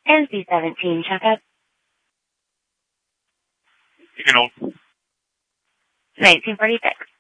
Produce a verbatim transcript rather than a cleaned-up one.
N C seventeen checkup. You can hold. nineteen forty-six.